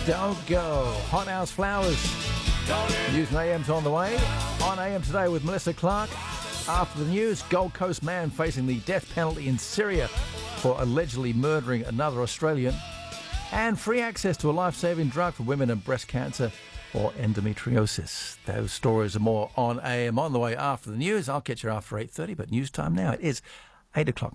Don't go. Hot House Flowers. News and AM's on the way. On AM Today with Melissa Clark. After the news, Gold Coast man facing the death penalty in Syria for allegedly murdering another Australian. And free access to a life-saving drug for women and breast cancer or endometriosis. Those stories and more on AM on the way after the news. I'll catch you after 8:30, but news time now. It is 8 o'clock.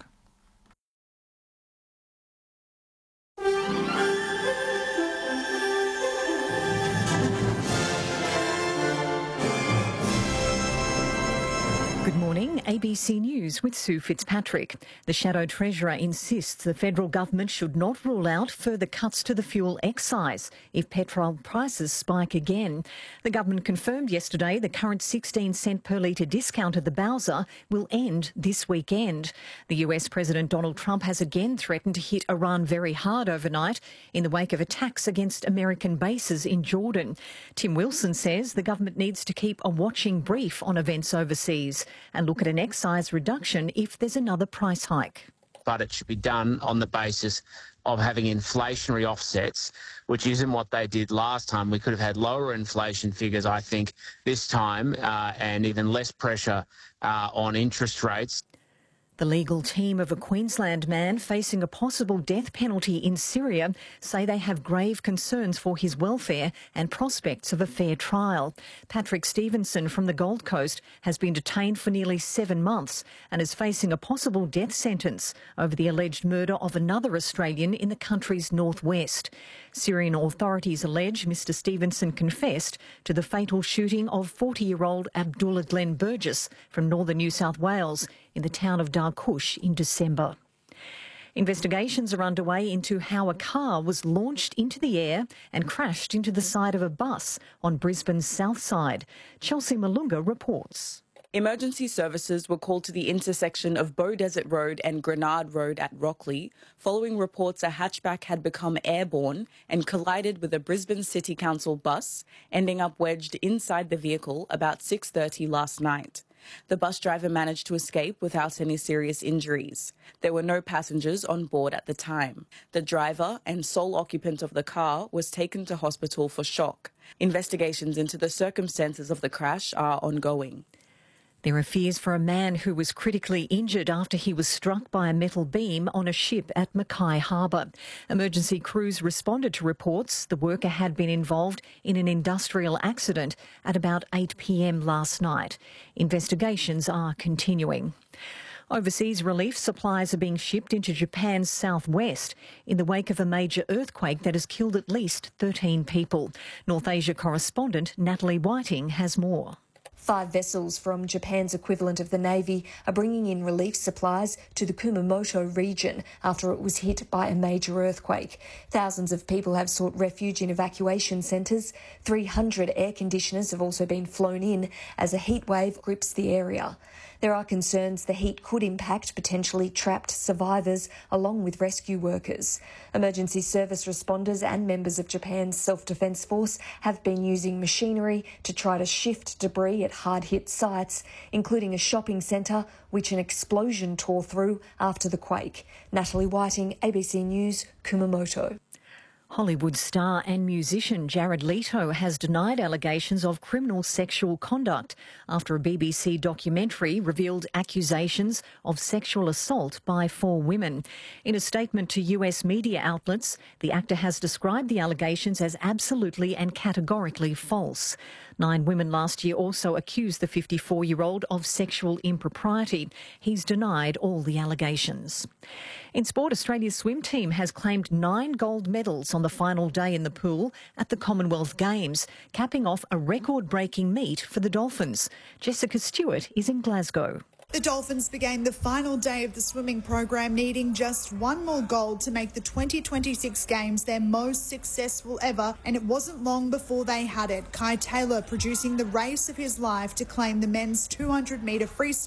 Good morning, ABC News with Sue Fitzpatrick. The Shadow Treasurer insists the federal government should not rule out further cuts to the fuel excise if petrol prices spike again. The government confirmed yesterday the current 16-cent per litre discount at the Bowser will end this weekend. The US President Donald Trump has again threatened to hit Iran very hard overnight in the wake of attacks against American bases in Jordan. Tim Wilson says the government needs to keep a watching brief on events overseas and look at an excise reduction if there's another price hike. But it should be done on the basis of having inflationary offsets, which isn't what they did last time. We could have had lower inflation figures, I think, this time, and even less pressure on interest rates. The legal team of a Queensland man facing a possible death penalty in Syria say they have grave concerns for his welfare and prospects of a fair trial. Patrick Stevenson from the Gold Coast has been detained for nearly 7 months and is facing a possible death sentence over the alleged murder of another Australian in the country's northwest. Syrian authorities allege Mr Stevenson confessed to the fatal shooting of 40-year-old Abdullah Glenn Burgess from northern New South Wales in the town of Darkush in December. Investigations are underway into how a car was launched into the air and crashed into the side of a bus on Brisbane's south side. Chelsea Malunga reports. Emergency services were called to the intersection of Beaudesert Road and Grenard Road at Rockley following reports a hatchback had become airborne and collided with a Brisbane City Council bus, ending up wedged inside the vehicle about 6:30 last night. The bus driver managed to escape without any serious injuries. There were no passengers on board at the time. The driver and sole occupant of the car was taken to hospital for shock. Investigations into the circumstances of the crash are ongoing. There are fears for a man who was critically injured after he was struck by a metal beam on a ship at Mackay Harbour. Emergency crews responded to reports the worker had been involved in an industrial accident at about 8 p.m. last night. Investigations are continuing. Overseas relief supplies are being shipped into Japan's southwest in the wake of a major earthquake that has killed at least 13 people. North Asia correspondent Natalie Whiting has more. 5 vessels from Japan's equivalent of the Navy are bringing in relief supplies to the Kumamoto region after it was hit by a major earthquake. Thousands of people have sought refuge in evacuation centres. 300 air conditioners have also been flown in as a heat wave grips the area. There are concerns the heat could impact potentially trapped survivors along with rescue workers. Emergency service responders and members of Japan's self-defence force have been using machinery to try to shift debris at hard-hit sites, including a shopping centre which an explosion tore through after the quake. Natalie Whiting, ABC News, Kumamoto. Hollywood star and musician Jared Leto has denied allegations of criminal sexual conduct after a BBC documentary revealed accusations of sexual assault by 4 women. In a statement to US media outlets, the actor has described the allegations as absolutely and categorically false. 9 women last year also accused the 54-year-old of sexual impropriety. He's denied all the allegations. In sport, Australia's swim team has claimed 9 gold medals on the final day in the pool at the Commonwealth Games, capping off a record-breaking meet for the Dolphins. Jessica Stewart is in Glasgow. The Dolphins began the final day of the swimming program needing just 1 more gold to make the 2026 Games their most successful ever, and it wasn't long before they had it. Kai Taylor producing the race of his life to claim the men's 200-metre freestyle